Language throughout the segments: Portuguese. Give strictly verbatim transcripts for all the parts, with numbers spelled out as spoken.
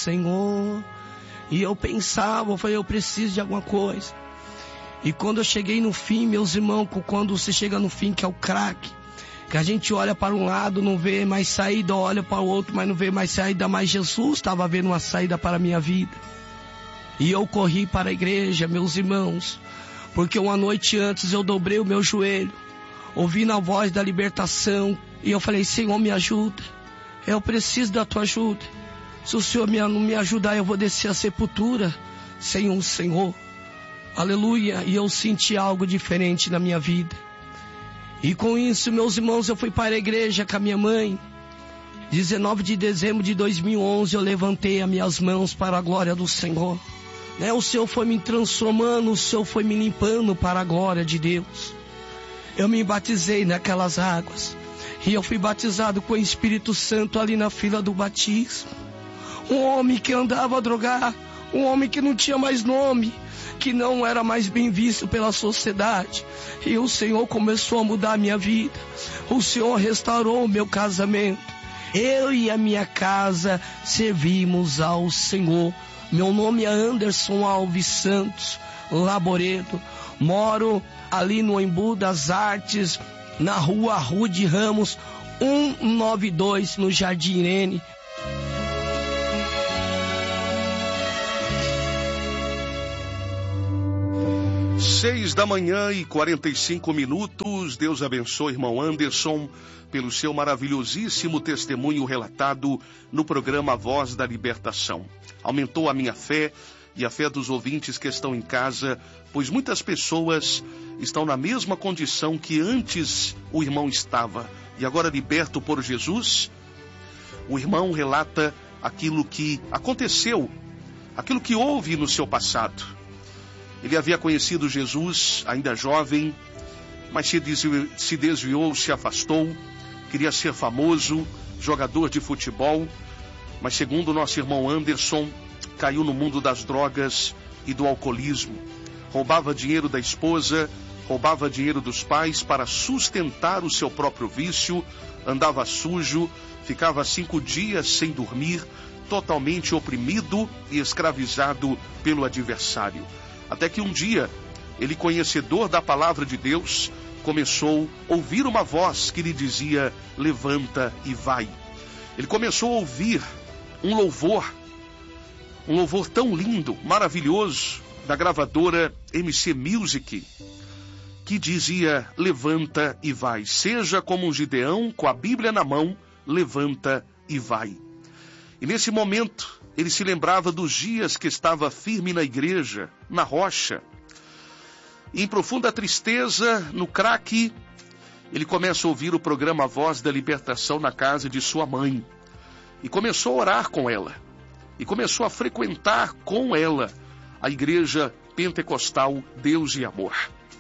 Senhor. E eu pensava, eu falei, eu preciso de alguma coisa. E quando eu cheguei no fim, meus irmãos, quando você chega no fim, que é o crack, que a gente olha para um lado, não vê mais saída, olha para o outro, mas não vê mais saída, mas Jesus estava vendo uma saída para a minha vida. E eu corri para a igreja, meus irmãos, porque uma noite antes eu dobrei o meu joelho, ouvi na voz da libertação, e eu falei, Senhor, me ajuda, eu preciso da tua ajuda. Se o Senhor não me ajudar, eu vou descer a sepultura sem o Senhor. Aleluia. E eu senti algo diferente na minha vida. E com isso, meus irmãos, eu fui para a igreja com a minha mãe. dezenove de dezembro de dois mil e onze, eu levantei as minhas mãos para a glória do Senhor. Né? O Senhor foi me transformando, o Senhor foi me limpando para a glória de Deus. Eu me batizei naquelas águas. E eu fui batizado com o Espírito Santo ali na fila do batismo. Um homem que andava drogado, um homem que não tinha mais nome, que não era mais bem visto pela sociedade. E o Senhor começou a mudar a minha vida. O Senhor restaurou o meu casamento. Eu e a minha casa servimos ao Senhor. Meu nome é Anderson Alves Santos Laboredo. Moro ali no Embu das Artes, na rua Rude Ramos, cento e noventa e dois, no Jardim Irene. Seis da manhã e quarenta e cinco minutos. Deus abençoe, irmão Anderson, pelo seu maravilhosíssimo testemunho relatado no programa Voz da Libertação. Aumentou a minha fé e a fé dos ouvintes que estão em casa, pois muitas pessoas estão na mesma condição que antes o irmão estava. E agora, liberto por Jesus, o irmão relata aquilo que aconteceu, aquilo que houve no seu passado. Ele havia conhecido Jesus ainda jovem, mas se desviou, se desviou, se afastou, queria ser famoso, jogador de futebol, mas segundo o nosso irmão Anderson, caiu no mundo das drogas e do alcoolismo. Roubava dinheiro da esposa, roubava dinheiro dos pais para sustentar o seu próprio vício, andava sujo, ficava cinco dias sem dormir, totalmente oprimido e escravizado pelo adversário. Até que um dia, ele, conhecedor da palavra de Deus, começou a ouvir uma voz que lhe dizia, levanta e vai. Ele começou a ouvir um louvor, um louvor tão lindo, maravilhoso, da gravadora M C Music, que dizia, levanta e vai. Seja como um Gideão, com a Bíblia na mão, levanta e vai. E nesse momento, ele se lembrava dos dias que estava firme na igreja, na rocha. E em profunda tristeza, no crack, ele começa a ouvir o programa Voz da Libertação na casa de sua mãe. E começou a orar com ela. E começou a frequentar com ela a igreja pentecostal Deus e Amor.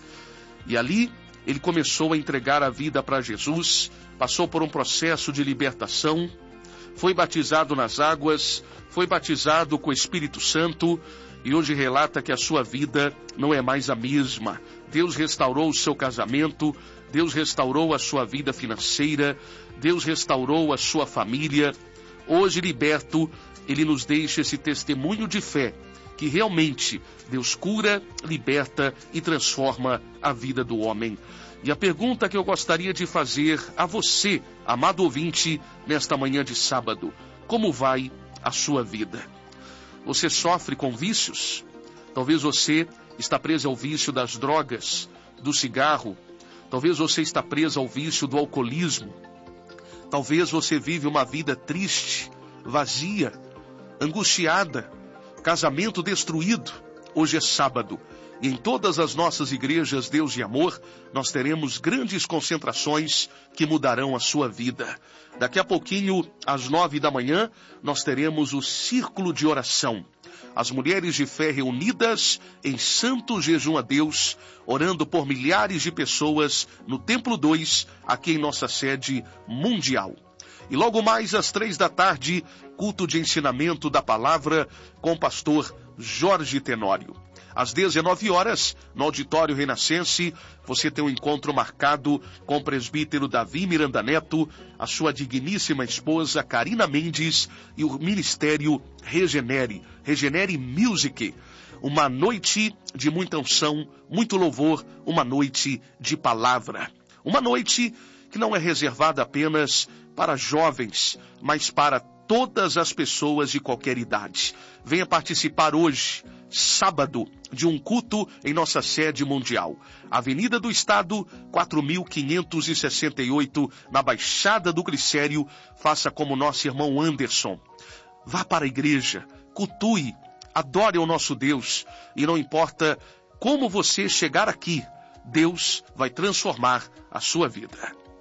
E ali, ele começou a entregar a vida para Jesus, passou por um processo de libertação, foi batizado nas águas, foi batizado com o Espírito Santo e hoje relata que a sua vida não é mais a mesma. Deus restaurou o seu casamento, Deus restaurou a sua vida financeira, Deus restaurou a sua família. Hoje, liberto, ele nos deixa esse testemunho de fé, que realmente Deus cura, liberta e transforma a vida do homem. E a pergunta que eu gostaria de fazer a você, amado ouvinte, nesta manhã de sábado, como vai a sua vida? Você sofre com vícios? Talvez você está preso ao vício das drogas, do cigarro. Talvez você está preso ao vício do alcoolismo. Talvez você vive uma vida triste, vazia, angustiada, casamento destruído. Hoje é sábado. E em todas as nossas igrejas Deus e Amor, nós teremos grandes concentrações que mudarão a sua vida. Daqui a pouquinho, às nove da manhã, nós teremos o círculo de oração. As mulheres de fé reunidas em santo jejum a Deus, orando por milhares de pessoas no Templo dois, aqui em nossa sede mundial. E logo mais às três da tarde, culto de ensinamento da palavra com o pastor Jorge Tenório. Às dezenove horas, no Auditório Renascense, você tem um encontro marcado com o presbítero Davi Miranda Neto, a sua digníssima esposa Karina Mendes e o Ministério Regenere, Regenere Music. Uma noite de muita unção, muito louvor, uma noite de palavra. Uma noite que não é reservada apenas para jovens, mas para todas as pessoas de qualquer idade. Venha participar hoje, sábado, de um culto em nossa sede mundial. Avenida do Estado, quatro mil quinhentos e sessenta e oito, na Baixada do Glicério. Faça como nosso irmão Anderson. Vá para a igreja, cultue, adore ao nosso Deus. E não importa como você chegar aqui, Deus vai transformar a sua vida.